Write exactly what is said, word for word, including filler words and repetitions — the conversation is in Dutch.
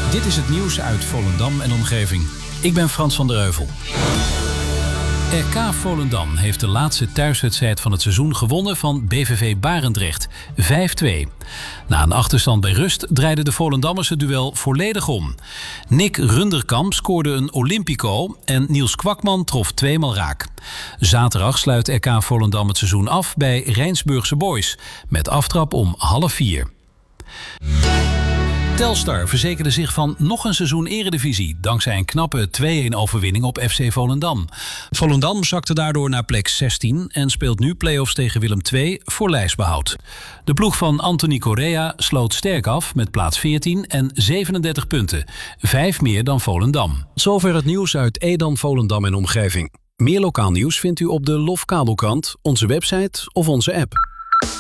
Dit is het nieuws uit Volendam en omgeving. Ik ben Frans van der Heuvel. R K Volendam heeft de laatste thuiswedstrijd van het seizoen gewonnen van B V V Barendrecht, vijf twee. Na een achterstand bij rust draaiden de Volendammers het duel volledig om. Nick Runderkamp scoorde een Olympico en Niels Kwakman trof tweemaal raak. Zaterdag sluit R K Volendam het seizoen af bij Rijnsburgse Boys, met aftrap om half vier. Telstar verzekerde zich van nog een seizoen Eredivisie dankzij een knappe twee-een overwinning op F C Volendam. Volendam zakte daardoor naar plek zestien en speelt nu play-offs tegen Willem twee voor lijstbehoud. De ploeg van Anthony Correa sloot sterk af met plaats veertien en zevenendertig punten, vijf meer dan Volendam. Zover het nieuws uit Edam, Volendam en omgeving. Meer lokaal nieuws vindt u op de Lofkabelkrant, onze website of onze app.